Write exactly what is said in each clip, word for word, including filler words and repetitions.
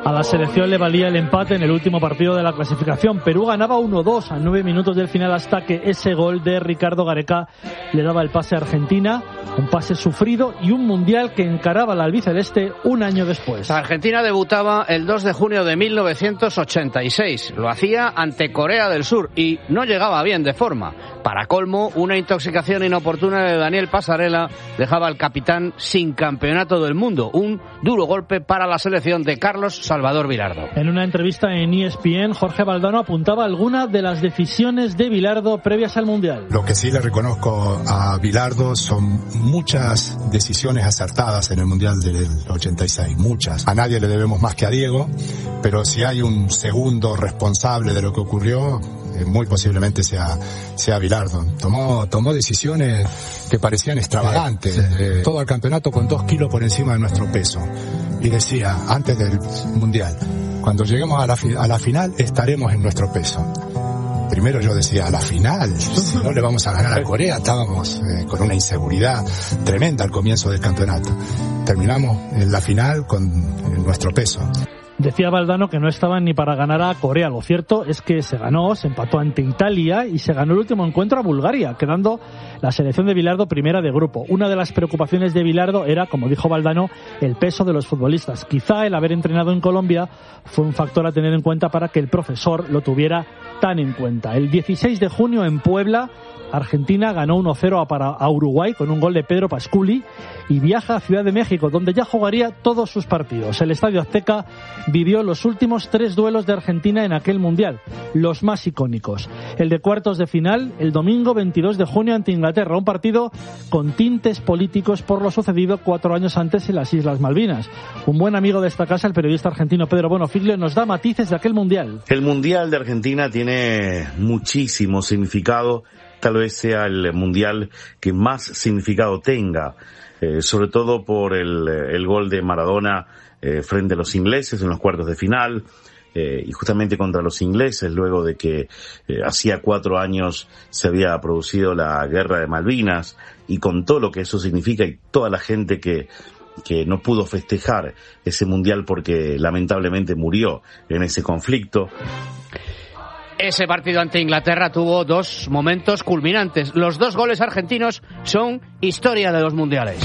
A la selección le valía el empate en el último partido de la clasificación. Perú ganaba uno dos a nueve minutos del final hasta que ese gol de Ricardo Gareca le daba el pase a Argentina, un pase sufrido y un mundial que encaraba la albiceleste un año después. Argentina debutaba el dos de junio de mil novecientos ochenta y seis. Lo hacía ante Corea del Sur y no llegaba bien de forma. Para colmo, una intoxicación inoportuna de Daniel Passarella dejaba al capitán sin campeonato del mundo. Un duro golpe para la selección de Carlos Salvador Bilardo. En una entrevista en E S P N, Jorge Valdano apuntaba algunas de las decisiones de Bilardo previas al Mundial. Lo que sí le reconozco a Bilardo son muchas decisiones acertadas en el Mundial del ochenta y seis, muchas. A nadie le debemos más que a Diego, pero si hay un segundo responsable de lo que ocurrió, muy posiblemente sea, sea Bilardo. Tomó, tomó decisiones que parecían extravagantes. Sí, sí. Eh, todo el campeonato con dos kilos por encima de nuestro peso. Y decía, antes del Mundial, cuando lleguemos a la, fi- a la final estaremos en nuestro peso. Primero yo decía, a la final, si no le vamos a ganar a Corea, estábamos eh, con una inseguridad tremenda al comienzo del campeonato. Terminamos en la final con en nuestro peso. Decía Valdano que no estaban ni para ganar a Corea. Lo cierto es que se ganó, se empató ante Italia y se ganó el último encuentro a Bulgaria, quedando la selección de Bilardo primera de grupo. Una de las preocupaciones de Bilardo era, como dijo Valdano, el peso de los futbolistas. Quizá el haber entrenado en Colombia fue un factor a tener en cuenta para que el profesor lo tuviera tan en cuenta. El dieciséis de junio en Puebla, Argentina ganó uno cero a, a Uruguay con un gol de Pedro Pasculi y viaja a Ciudad de México, donde ya jugaría todos sus partidos. El Estadio Azteca vivió los últimos tres duelos de Argentina en aquel Mundial, los más icónicos. El de cuartos de final, el domingo veintidós de junio ante Inglaterra, un partido con tintes políticos por lo sucedido cuatro años antes en las Islas Malvinas. Un buen amigo de esta casa, el periodista argentino Pedro Bonofiglio, nos da matices de aquel Mundial. El Mundial de Argentina tiene muchísimo significado. Tal vez sea el mundial que más significado tenga, eh, sobre todo por el, el gol de Maradona eh, frente a los ingleses en los cuartos de final, eh, y justamente contra los ingleses, luego de que eh, hacía cuatro años se había producido la guerra de Malvinas, y con todo lo que eso significa y toda la gente que que no pudo festejar ese mundial porque lamentablemente murió en ese conflicto. Ese partido ante Inglaterra tuvo dos momentos culminantes. Los dos goles argentinos son historia de los mundiales.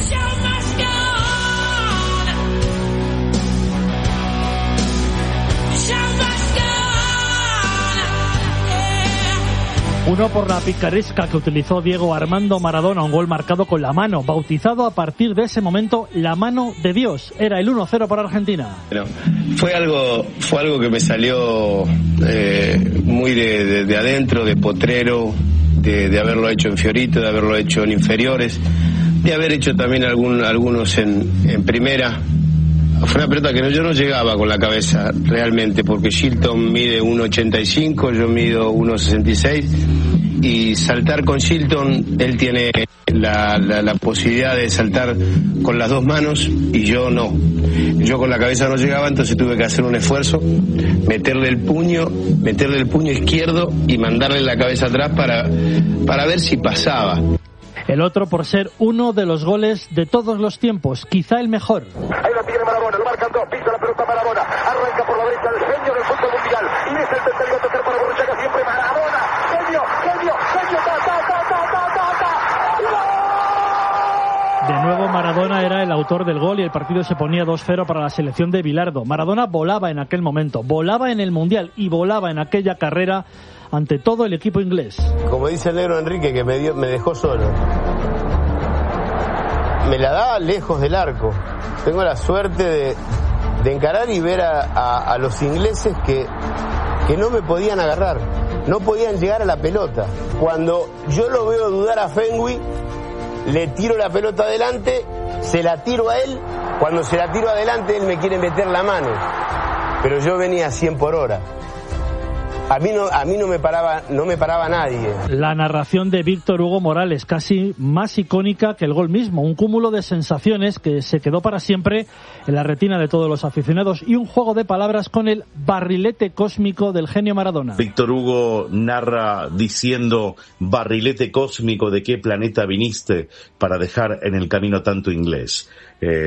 Uno por la picaresca que utilizó Diego Armando Maradona, un gol marcado con la mano, bautizado a partir de ese momento la mano de Dios. Era el uno cero para Argentina. Bueno, fue algo fue algo que me salió eh, muy de, de, de adentro, de potrero, de, de haberlo hecho en Fiorito, de haberlo hecho en inferiores, de haber hecho también algún, algunos en, en primera. Fue una pelota que no, yo no llegaba con la cabeza realmente, porque Shilton mide uno ochenta y cinco, yo mido uno sesenta y seis, y saltar con Shilton, él tiene la, la, la posibilidad de saltar con las dos manos y yo no. Yo con la cabeza no llegaba, entonces tuve que hacer un esfuerzo, meterle el puño, meterle el puño izquierdo y mandarle la cabeza atrás para, para ver si pasaba. El otro por ser uno de los goles de todos los tiempos, quizá el mejor. Ahí la tiene Maradona, lo marcan dos, pisa la pelota Maradona, arranca por la derecha el genio del fútbol mundial, y es el tercero a tocar para Borruchaga, siempre Maradona, genio, genio, genio, ta, ta, ta, ta, ta, ta, ta. De nuevo Maradona era el autor del gol y el partido se ponía dos cero para la selección de Bilardo. Maradona volaba en aquel momento, volaba en el Mundial y volaba en aquella carrera ante todo el equipo inglés. Como dice el negro Enrique, que me, dio, me dejó solo. Me la daba lejos del arco. Tengo la suerte de, de encarar y ver a, a, a los ingleses que, que no me podían agarrar, no podían llegar a la pelota. Cuando yo lo veo dudar a Fenwick, le tiro la pelota adelante, se la tiro a él. Cuando se la tiro adelante, él me quiere meter la mano, pero yo venía a cien por hora. A mí no, a mí no me paraba, no me paraba nadie. La narración de Víctor Hugo Morales, casi más icónica que el gol mismo, un cúmulo de sensaciones que se quedó para siempre en la retina de todos los aficionados y un juego de palabras con el barrilete cósmico del genio Maradona. Víctor Hugo narra diciendo: barrilete cósmico, ¿de qué planeta viniste para dejar en el camino tanto inglés? Eh,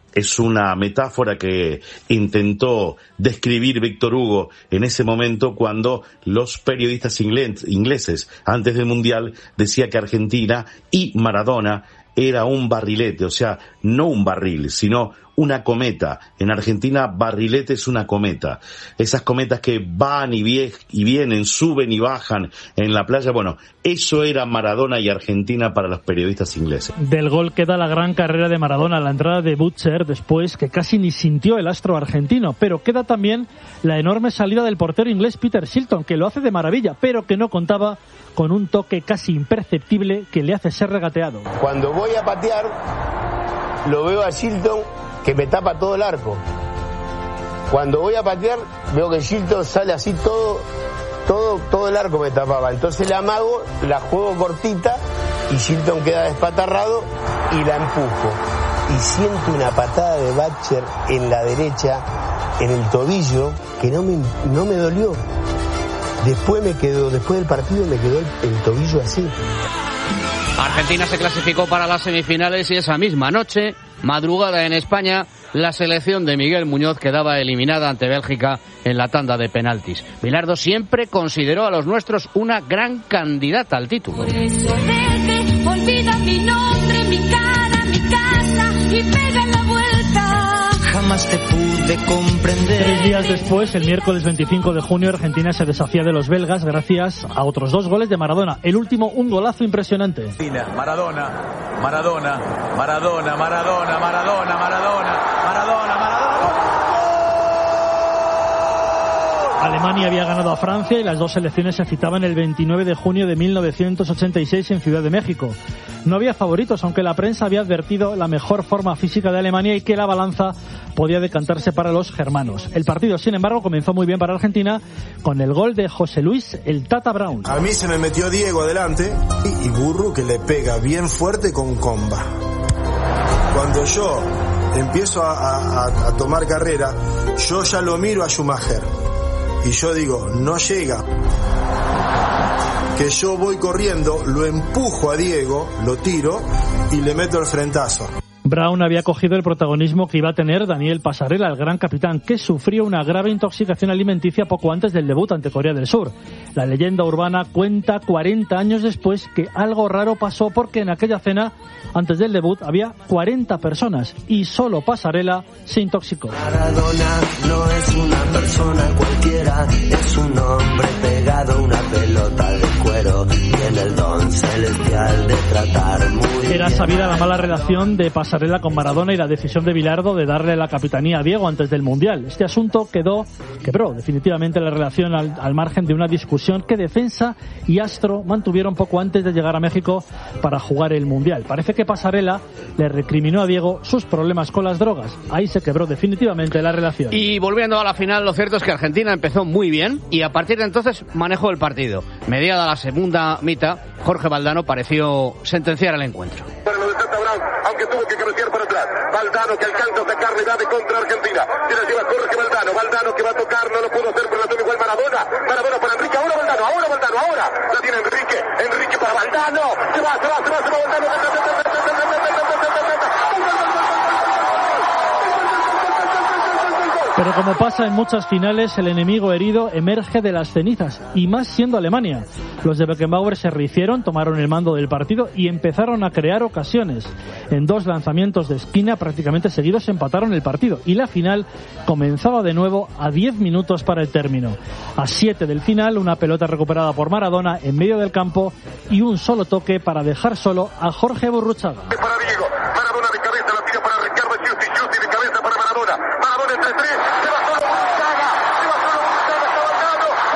es una metáfora que intentó describir Víctor Hugo en ese momento cuando los periodistas ingleses, antes del Mundial, decía que Argentina y Maradona era un barrilete, o sea, no un barril, sino una cometa. En Argentina, barrilete es una cometa. Esas cometas que van y, vie- y vienen, suben y bajan en la playa. Bueno, eso era Maradona y Argentina para los periodistas ingleses. Del gol queda la gran carrera de Maradona, la entrada de Butcher después, que casi ni sintió el astro argentino. Pero queda también la enorme salida del portero inglés Peter Shilton, que lo hace de maravilla, pero que no contaba con un toque casi imperceptible que le hace ser regateado. Cuando voy a patear, lo veo a Shilton que me tapa todo el arco. Cuando voy a patear, veo que Shilton sale así todo, todo, todo el arco me tapaba. Entonces la amago, la juego cortita y Shilton queda despatarrado y la empujo. Y siento una patada de Butcher en la derecha, en el tobillo, que no me, no me dolió. Después me quedó, después del partido me quedó el, el tobillo así. Argentina se clasificó para las semifinales y esa misma noche, madrugada en España, la selección de Miguel Muñoz quedaba eliminada ante Bélgica en la tanda de penaltis. Bilardo siempre consideró a los nuestros una gran candidata al título. Por eso vete, olvida mi nombre, mi cara, mi casa y pega la vuelta. Jamás te pude comprender. Tres días después, el miércoles veinticinco de junio, Argentina se deshacía de los belgas gracias a otros dos goles de Maradona. El último, un golazo impresionante. Maradona, Maradona, Maradona, Maradona, Maradona, Maradona, Maradona, Maradona. Alemania había ganado a Francia y las dos selecciones se citaban el veintinueve de junio de mil novecientos ochenta y seis en Ciudad de México. No había favoritos, aunque la prensa había advertido la mejor forma física de Alemania y que la balanza podía decantarse para los germanos. El partido, sin embargo, comenzó muy bien para Argentina con el gol de José Luis el Tata Brown. A mí se me metió Diego adelante y, y Burru que le pega bien fuerte con comba. Cuando yo empiezo a, a, a tomar carrera, yo ya lo miro a Schumacher. Y yo digo, no llega. Que yo voy corriendo, lo empujo a Diego, lo tiro y le meto el frentazo. Brown había cogido el protagonismo que iba a tener Daniel Passarella, el gran capitán, que sufrió una grave intoxicación alimenticia poco antes del debut ante Corea del Sur. La leyenda urbana cuenta cuarenta años después que algo raro pasó porque en aquella cena, antes del debut, había cuarenta personas y solo Passarella se intoxicó. Maradona no es una persona cualquiera, es un hombre pegado a una pelota de cuero, tiene el don celestial de tratar muy bien. Era sabida la mala relación de Passarella con Maradona y la decisión de Bilardo de darle la capitanía a Diego antes del Mundial. Este asunto quedó, quebró definitivamente la relación al, al margen de una discusión que Defensa y Astro mantuvieron poco antes de llegar a México para jugar el Mundial. Parece que Passarella le recriminó a Diego sus problemas con las drogas. Ahí se quebró definitivamente la relación. Y volviendo a la final, lo cierto es que Argentina empezó muy bien y a partir de entonces manejó el partido. Mediada la segunda mitad, Jorge Valdano pareció sentenciar el encuentro. Para lo de Tata Brown, aunque tuvo que cabecear para atrás. Valdano que alcanza a sacar la edad de contra Argentina. Se la lleva Jorge Valdano. Valdano que va a tocar, no lo pudo hacer, pero la toma igual Maradona. Maradona para Enrique. Ahora Valdano, ahora Valdano, ahora. La tiene Enrique. Enrique para Valdano. Se va, se va, se va, se va Valdano. Pero como pasa en muchas finales, el enemigo herido emerge de las cenizas, y más siendo Alemania. Los de Beckenbauer se rehicieron, tomaron el mando del partido y empezaron a crear ocasiones. En dos lanzamientos de esquina prácticamente seguidos empataron el partido, y la final comenzaba de nuevo a diez minutos para el término. A siete del final, una pelota recuperada por Maradona en medio del campo y un solo toque para dejar solo a Jorge Burruchaga. Para Diego, Maradona de cabeza, la tira para Ricardo Giusti, Giusti de cabeza para Maradona. Maradona entre tres, se va.